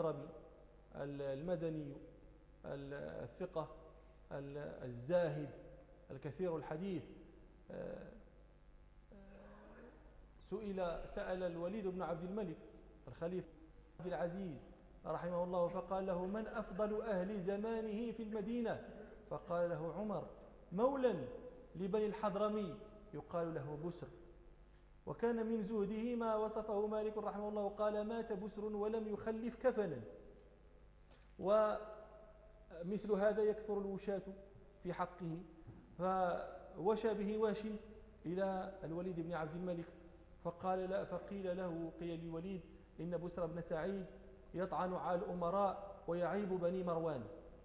الحضرمي المدني الثقة الزاهد الكثير الحديث، سأل الوليد بن عبد الملك الخليفة عبد العزيز رحمه الله، فقال له: من أفضل أهل زمانه في المدينة؟ فقال له عمر: مولا لبني الحضرمي يقال له بسر. وكان من زهده ما وصفه مالك رحمه الله، قال: مات بسر ولم يخلف كفنا. ومثل هذا يكثر الوشاة في حقه، فوشى به واش إلى الوليد بن عبد الملك، فقيل له: قيل للوليد إن بسر بن سعيد يطعن على الأمراء ويعيب بني مروان.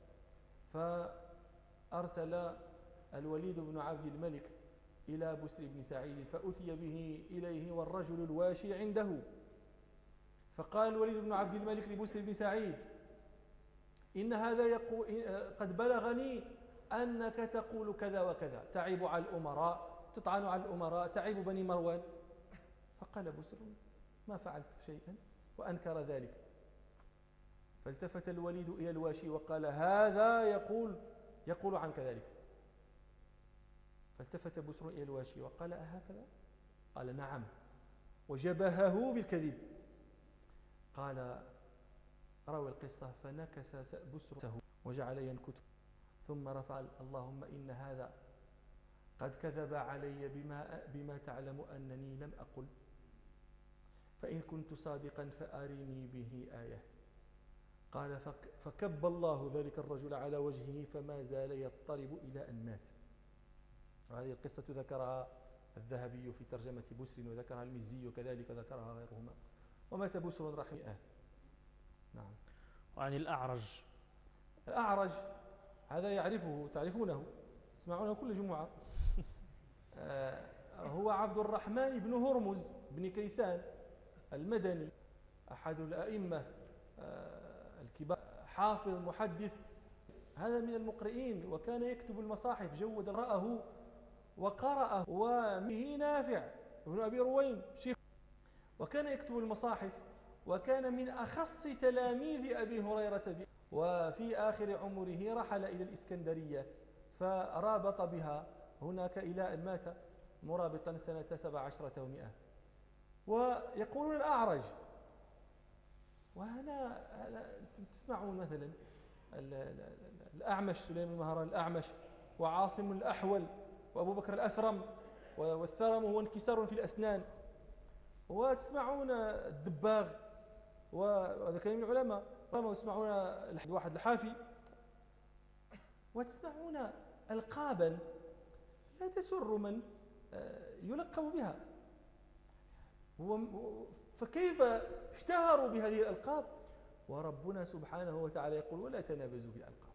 فأرسل الوليد بن عبد الملك إلى بسر بن سعيد، فأتي به إليه والرجل الواشي عنده. فقال الوليد بن عبد الملك لبسر بن سعيد: إن هذا يقول قد بلغني أنك تقول كذا وكذا، تعيب على الأمراء، تطعن على الأمراء، تعيب بني مروان. فقال بسر: ما فعلت شيئا، وأنكر ذلك. فالتفت الوليد إلى الواشي وقال: هذا يقول عنك ذلك. فالتفت بسر إلى الواشي وقال: أهكذا؟ قال: نعم. وجبهه بالكذب. قال روى القصة: فنكس بسره وجعل ينكت، ثم رفع: اللهم إن هذا قد كذب علي بما تعلم أنني لم أقل، فإن كنت صادقا فأرني به آية. قال: فكب الله ذلك الرجل على وجهه فما زال يضطرب إلى أن مات. وهذه القصة ذكرها الذهبي في ترجمة بسر، وذكرها المزي وكذلك ذكرها غيرهما. ومات بسر رحمه. نعم. وعن الأعرج. الأعرج هذا تعرفونه، تسمعونه كل جمعة. هو عبد الرحمن بن هرمز بن كيسان المدني، أحد الأئمة الكبار، حافظ محدث. هذا من المقرئين، وكان يكتب المصاحف، جود رأه وقرأه، ومه نافع ابن أبي رويم شيخ، وكان يكتب المصاحف، وكان من أخص تلاميذ أبي هريرة. وفي آخر عمره رحل إلى الإسكندرية، فرابط بها هناك إلى أن مات مرابطا سنة 17 و100. ويقولون الأعرج. وهنا تسمعون مثلا الأعمش، سليمان المهران الأعمش، وعاصم الأحول، وأبو بكر الأثرم، والثرم هو انكسار في الأسنان. وتسمعون الدباغ، وهذا كلام من العلماء، وتسمعون واحد الحافي، وتسمعون ألقابا لا تسر من يلقب بها. فكيف اشتهروا بهذه الألقاب؟ وربنا سبحانه وتعالى يقول: ولا تنابزوا بالألقاب.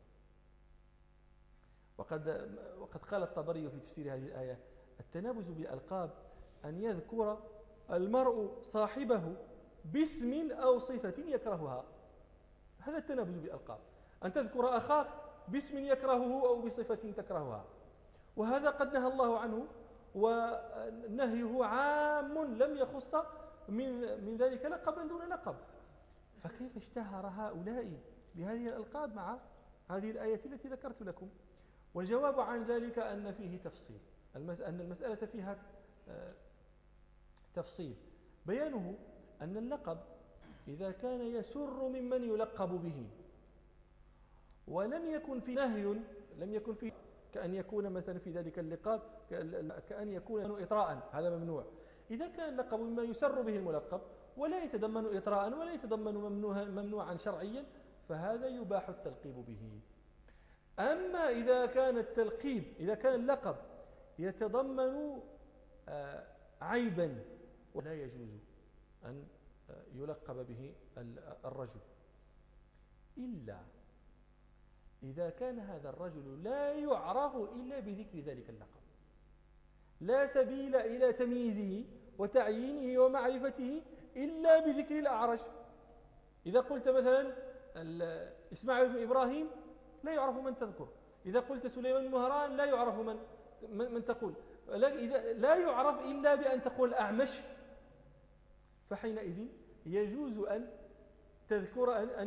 وقد قال الطبري في تفسير هذه الآية: التنابز بالألقاب أن يذكر المرء صاحبه باسم أو صفة يكرهها. هذا التنابز بالألقاب، أن تذكر أخاك باسم يكرهه أو بصفة تكرهها. وهذا قد نهى الله عنه، ونهيه عام لم يخص من ذلك لقبا دون لقب. فكيف اشتهر هؤلاء بهذه الألقاب مع هذه الآية التي ذكرت لكم؟ والجواب عن ذلك أن فيه تفصيل، أن المسألة فيها تفصيل. بيانه أن اللقب إذا كان يسر ممن يلقب به، ولم يكن فيه نهي، لم يكن فيه كأن يكون مثلا في ذلك اللقب كأن يكون إطراء، هذا ممنوع. إذا كان اللقب مما يسر به الملقب ولا يتضمن إطراء ولا يتضمن ممنوعا شرعيا، فهذا يباح التلقيب به. أما إذا كان التلقيب، إذا كان اللقب يتضمن عيبا، ولا يجوز أن يلقب به الرجل إلا إذا كان هذا الرجل لا يعرف إلا بذكر ذلك اللقب، لا سبيل إلى تمييزه وتعيينه ومعرفته إلا بذكر الأعرج. إذا قلت مثلا إسماعيل بن إبراهيم لا يعرف من تذكر، إذا قلت سليمان المهران لا يعرف من تقول، لا يعرف إلا بأن تقول الأعمش، فحينئذ يجوز أن تذكر أن